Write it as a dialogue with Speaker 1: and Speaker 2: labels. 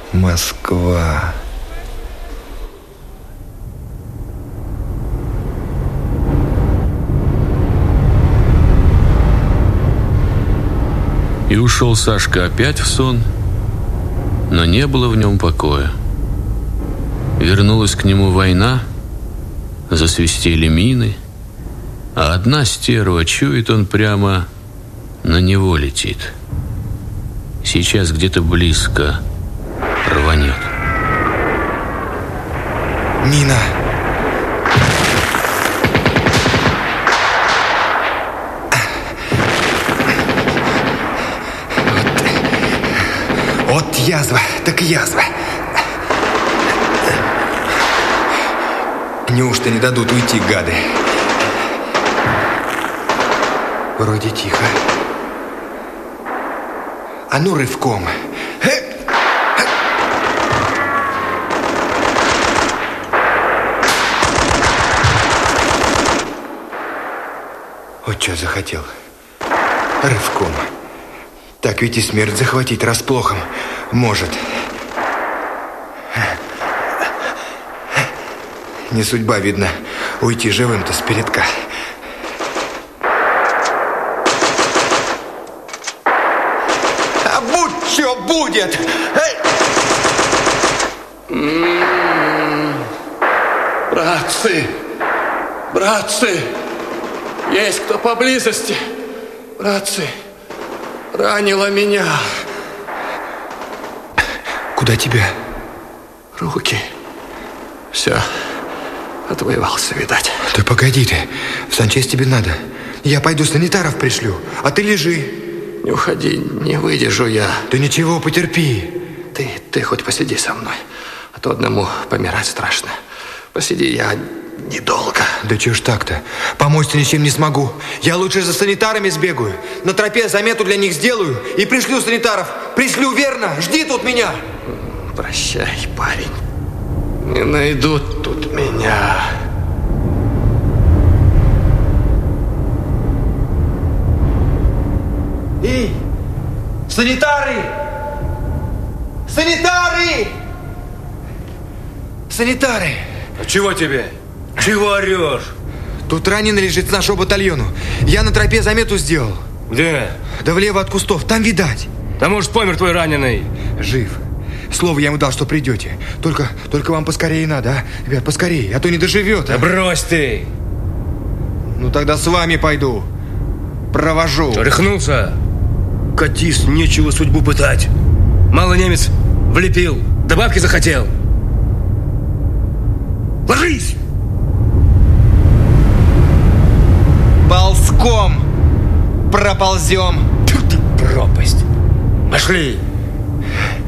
Speaker 1: Москва.
Speaker 2: И ушел Сашка опять в сон, но не было в нем покоя. Вернулась к нему война, засвистели мины, а одна стерва, чует он, прямо на него летит. Сейчас где-то близко рванет.
Speaker 1: Мина! Вот язва, так язва. Неужто не дадут уйти, гады? Вроде тихо. А ну рывком. Вот что захотел. Рывком. Так ведь и смерть захватить расплохом может. Не судьба, видно, уйти живым-то с передка. А будь что будет!
Speaker 3: Братцы! Братцы! Есть кто поблизости? Братцы! Ранило меня.
Speaker 1: Куда тебя?
Speaker 3: Руки. Все. Отвоевался, видать.
Speaker 1: Да погоди ты. В санчасть тебе надо. Я пойду санитаров пришлю, а ты лежи.
Speaker 3: Не уходи, не выдержу я.
Speaker 1: Да ничего, потерпи.
Speaker 3: Ты хоть посиди со мной. А то одному помирать страшно. Посиди, я недолго.
Speaker 1: Да чё ж так-то? Помочь-то ничем не смогу. Я лучше за санитарами сбегаю. На тропе замету для них сделаю и пришлю санитаров. Пришлю, верно? Жди тут меня.
Speaker 3: Прощай, парень. Не найдут тут меня.
Speaker 1: Эй, санитары! Санитары! Санитары!
Speaker 4: А чего тебе? Чего орешь?
Speaker 1: Тут раненый лежит с нашего батальона. Я на тропе замету сделал.
Speaker 4: Где?
Speaker 1: Да влево от кустов, там видать.
Speaker 4: Да может помер твой раненый?
Speaker 1: Жив. Слово я ему дал, что придете. Только вам поскорее надо, а? Ребят, поскорее, а то не доживет.
Speaker 4: Да брось ты!
Speaker 1: Ну тогда с вами пойду. Провожу.
Speaker 4: Что, рехнулся? Катись, нечего судьбу пытать. Мало немец влепил, добавки захотел. Ложись!
Speaker 1: Ползком проползем.
Speaker 4: Пропасть. Пошли.